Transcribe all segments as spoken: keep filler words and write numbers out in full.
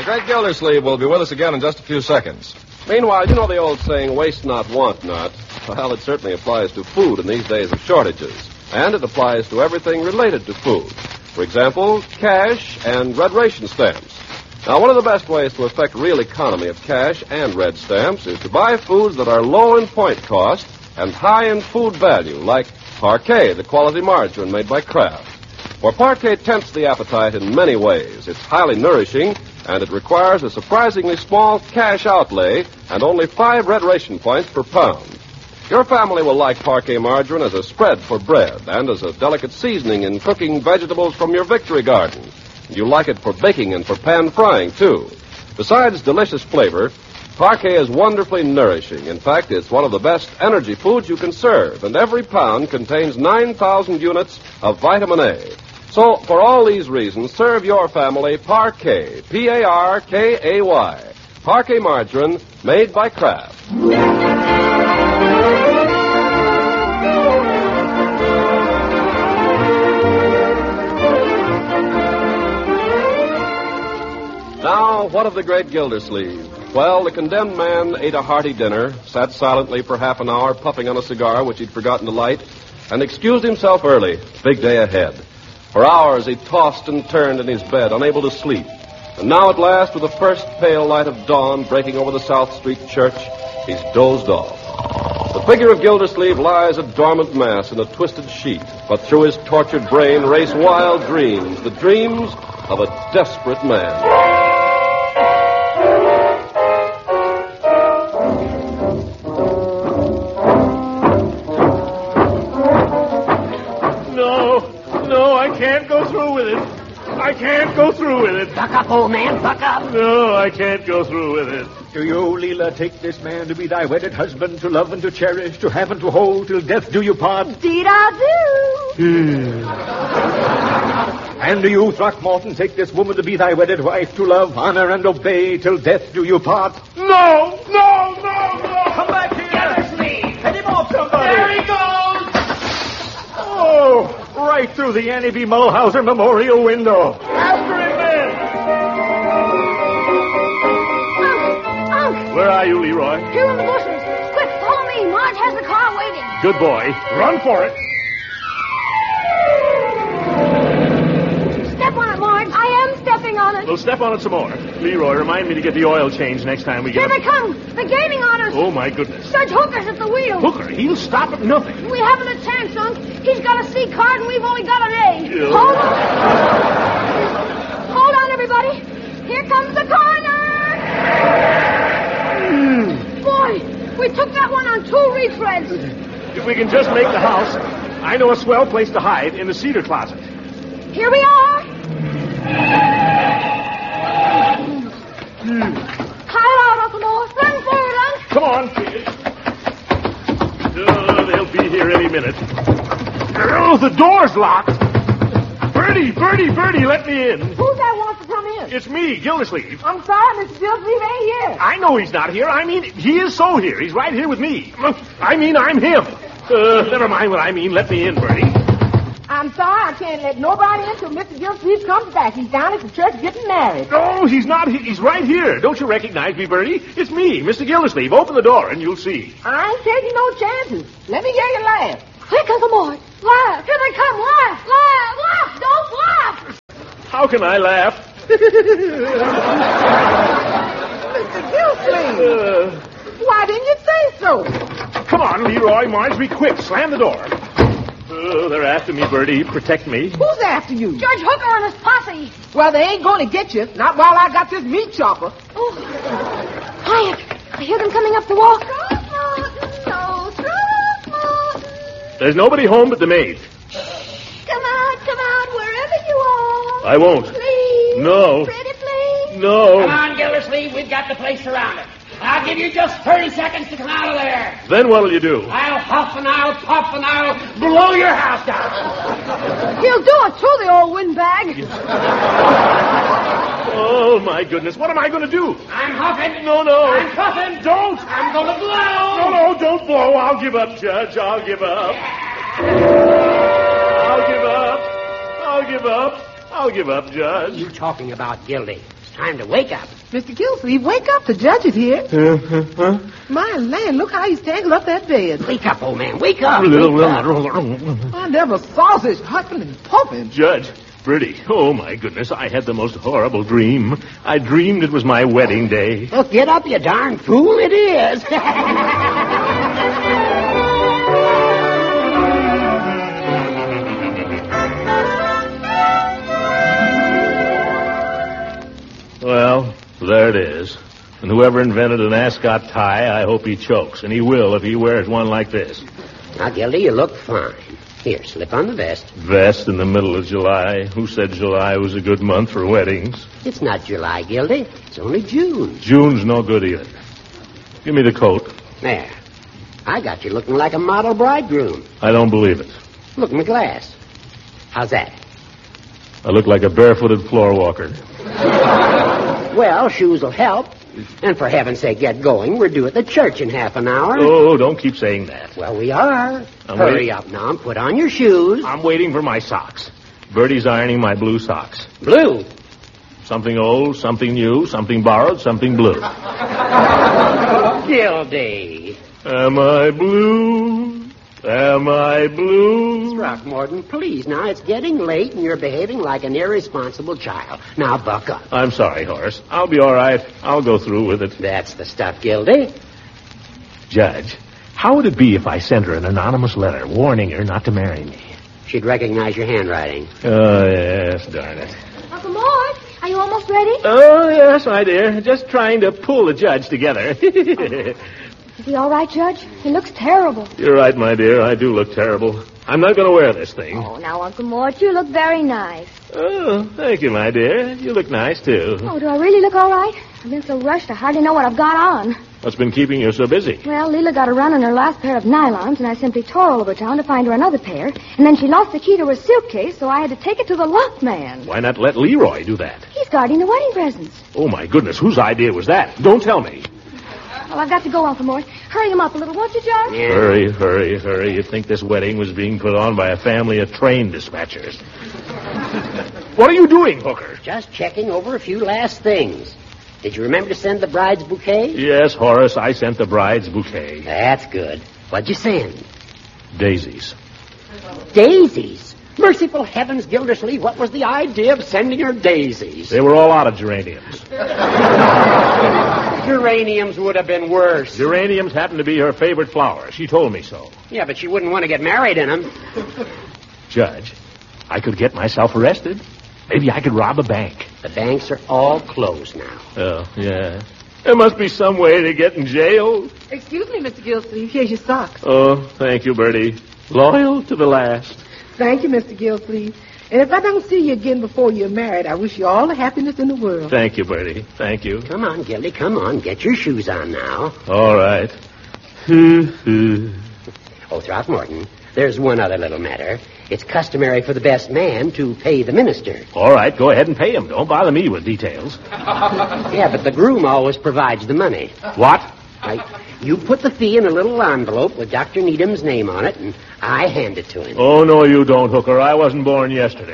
great Gildersleeve will be with us again in just a few seconds. Meanwhile, you know the old saying, waste not, want not. Well, it certainly applies to food in these days of shortages. And it applies to everything related to food. For example, cash and red ration stamps. Now, one of the best ways to effect real economy of cash and red stamps is to buy foods that are low in point cost and high in food value, like Parquet, the quality margarine made by Kraft. For Parquet tempts the appetite in many ways. It's highly nourishing, and it requires a surprisingly small cash outlay and only five red ration points per pound. Your family will like Parquet margarine as a spread for bread and as a delicate seasoning in cooking vegetables from your victory garden. You like it for baking and for pan frying, too. Besides delicious flavor, Parquet is wonderfully nourishing. In fact, it's one of the best energy foods you can serve, and every pound contains nine thousand units of vitamin A. So, for all these reasons, serve your family Parquet, P A R K A Y. Parquet margarine made by Kraft. Now, what of the great Gildersleeve? Well, the condemned man ate a hearty dinner, sat silently for half an hour puffing on a cigar which he'd forgotten to light, and excused himself early. Big day ahead. For hours he tossed and turned in his bed, unable to sleep. And now at last, with the first pale light of dawn breaking over the South Street church, he's dozed off. The figure of Gildersleeve lies a dormant mass in a twisted sheet, but through his tortured brain race wild dreams, the dreams of a desperate man. I can't go through with it. Buck up, old man, buck up. No, I can't go through with it. Do you, Leela, take this man to be thy wedded husband, to love and to cherish, to have and to hold, till death do you part? Indeed I do. And do you, Throckmorton, take this woman to be thy wedded wife, to love, honor, and obey, till death do you part? No, no, no, no. Come back here. Gildersleeve. Head him off, somebody. There he goes. Oh, right through the Annie B. Mulhauser Memorial window. After him, then. Unc, Unc. Where are you, Leroy? Here in the bushes. Quick, follow me. Marge has the car waiting. Good boy. Run for it. Step on it, Marge. I am stepping on it. We'll step on it some more. Leroy, remind me to get the oil changed next time we get Here up. they come. They're gaining on us. Oh, my goodness. Judge Hooker's at the wheel. Hooker, he'll stop at nothing. We haven't a chance, Unc. He's got a C card and we've only got an A. Yeah. Hold on. Hold on, everybody. Here comes the coroner. Mm. Boy, we took that one on two retreads. If we can just make the house, I know a swell place to hide in the cedar closet. Here we are. Mm. Pile out, Uncle Mose. Run forward, Unc. Come on, kids. Oh, they'll be here any minute. Oh, the door's locked. Bertie, Bertie, Bertie, let me in. Who that wants to come in? It's me, Gildersleeve. I'm sorry, Mister Gildersleeve ain't here. I know he's not here. I mean, he is so here. He's right here with me. I mean, I'm him. Uh, never mind what I mean. Let me in, Bertie. I'm sorry, I can't let nobody in till Mister Gildersleeve comes back. He's down at the church getting married. No, he's not. He- He's right here. Don't you recognize me, Bertie? It's me, Mister Gildersleeve. Open the door and you'll see. I ain't taking no chances. Let me hear you laugh. Quick, Uncle Mort. Laugh. Here they come. Laugh. Laugh. Laugh. Don't laugh. How can I laugh? Mister Gildersleeve. Uh, Why didn't you say so? come on, Leroy. Marge, be quick. Slam the door. Oh, they're after me, Bertie. Protect me. Who's after you? Judge Hooker and his posse. Well, they ain't going to get you. Not while I got this meat chopper. Oh. Quiet. I hear them coming up the walk. Throckmorton, no, Throckmorton. There's nobody home but the maid. Come out, come out, wherever you are. I won't. Please. No. Pretty please. No. Come on, Gildersleeve. We've got the place surrounded. I'll give you just thirty seconds to come out of there. Then what'll you do? I'll huff and I'll puff and I'll blow your house down. He'll do it, too, the old windbag. Oh, my goodness. What am I going to do? I'm huffing. No, no. I'm puffing. Don't. I'm going to blow. No, no, don't blow. I'll give up, Judge. I'll give up. I'll give up. I'll give up. I'll give up, Judge. What are you talking about, Gildy? It's time to wake up. Mister Gilsleeve, wake up. The judge is here. Uh, huh, huh? My land, look how he's tangled up that bed. Wake up, old man. Wake up. Wake up. I never sausage huffing and puffing. Judge, Bertie, oh, my goodness, I had the most horrible dream. I dreamed it was my wedding day. Well, get up, you darn fool. It is. Well, there it is. And whoever invented an ascot tie, I hope he chokes. And he will if he wears one like this. Now, Gildy, you look fine. Here, slip on the vest. Vest in the middle of July. Who said July was a good month for weddings? It's not July, Gildy. It's only June. June's no good either. Give me the coat. There. I got you looking like a model bridegroom. I don't believe it. Look in the glass. How's that? I look like a barefooted floor walker. Well, shoes will help. And for heaven's sake, get going. We're due at the church in half an hour. Oh, don't keep saying that. Well, we are. I'm Hurry waiting. up now and put on your shoes. I'm waiting for my socks. Bertie's ironing my blue socks. Blue. Something old, something new, something borrowed, something blue. Gildy. Am I blue? Am I blue? Throckmorton, please. Now, it's getting late and you're behaving like an irresponsible child. Now, buck up. I'm sorry, Horace. I'll be all right. I'll go through with it. That's the stuff, Gildy. Judge, how would it be if I sent her an anonymous letter warning her not to marry me? She'd recognize your handwriting. Oh, yes, darn it. Uncle Mort, are you almost ready? Oh, yes, my dear. Just trying to pull the judge together. Is he all right, Judge? He looks terrible. You're right, my dear. I do look terrible. I'm not going to wear this thing. Oh, now, Uncle Mort, you look very nice. Oh, thank you, my dear. You look nice, too. Oh, do I really look all right? I've been so rushed I hardly know what I've got on. What's been keeping you so busy? Well, Leela got a run on her last pair of nylons, and I simply tore all over town to find her another pair. And then she lost the key to her suitcase, so I had to take it to the lock man. Why not let Leroy do that? He's guarding the wedding presents. Oh, my goodness. Whose idea was that? Don't tell me. Well, I've got to go, Uncle Mort. Hurry him up a little, won't you, Judge? Yeah. Hurry, hurry, hurry. You'd think this wedding was being put on by a family of train dispatchers. What are you doing, Hooker? Just checking over a few last things. Did you remember to send the bride's bouquet? Yes, Horace, I sent the bride's bouquet. That's good. What'd you send? Daisies. Daisies. Merciful heavens, Gildersleeve, what was the idea of sending her daisies? They were all out of geraniums. Geraniums would have been worse. Geraniums happen to be her favorite flower. She told me so. Yeah, but she wouldn't want to get married in them. Judge, I could get myself arrested. Maybe I could rob a bank. The banks are all closed now. Oh, yeah. There must be some way to get in jail. Excuse me, Mister Gilsleeve. Here's your socks. Oh, thank you, Bertie. Loyal to the last. Thank you, Mister Gilsleeve. And if I don't see you again before you're married, I wish you all the happiness in the world. Thank you, Bertie. Thank you. Come on, Gildy, come on. Get your shoes on now. All right. Oh, Throckmorton, there's one other little matter. It's customary for the best man to pay the minister. All right, go ahead and pay him. Don't bother me with details. Yeah, but the groom always provides the money. What? Right. You put the fee in a little envelope with Doctor Needham's name on it, and I hand it to him. Oh, no, you don't, Hooker. I wasn't born yesterday.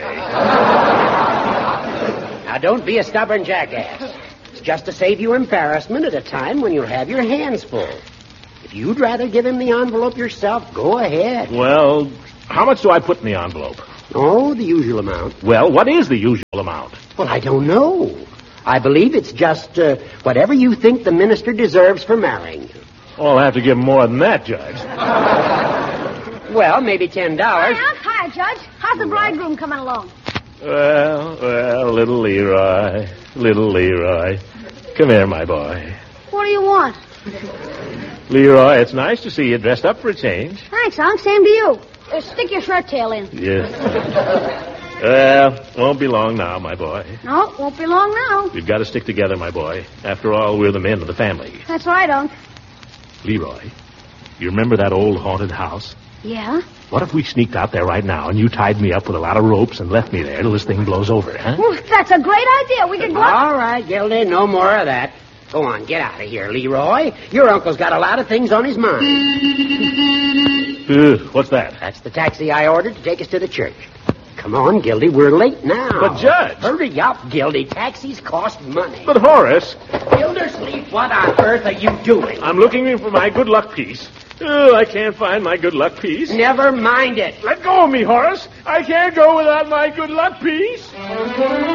Now, don't be a stubborn jackass. It's just to save you embarrassment at a time when you'll have your hands full. If you'd rather give him the envelope yourself, go ahead. Well, how much do I put in the envelope? Oh, the usual amount. Well, what is the usual amount? Well, I don't know. I believe it's just uh, whatever you think the minister deserves for marrying you. Oh, I'll have to give more than that, Judge. Well, maybe ten dollars. Hi, Hi, Judge. How's the bridegroom coming along? Well, well, little Leroy, little Leroy. Come here, my boy. What do you want? Leroy, it's nice to see you dressed up for a change. Thanks, Unc. Same to you. Uh, stick your shirt tail in. Yes. Well, won't be long now, my boy. No, won't be long now. We've got to stick together, my boy. After all, we're the men of the family. That's right, Unc. Leroy, you remember that old haunted house? Yeah? What if we sneaked out there right now and you tied me up with a lot of ropes and left me there till this thing blows over, huh? Well, that's a great idea. We could go up... All right, Gildy, no more of that. Go on, get out of here, Leroy. Your uncle's got a lot of things on his mind. Uh, what's that? That's the taxi I ordered to take us to the church. Come on, Gildy. We're late now. But, Judge... Hurry up, Gildy. Taxis cost money. But, Horace... Gildersleeve, what on earth are you doing? I'm looking for my good luck piece. Oh, I can't find my good luck piece. Never mind it. Let go of me, Horace. I can't go without my good luck piece.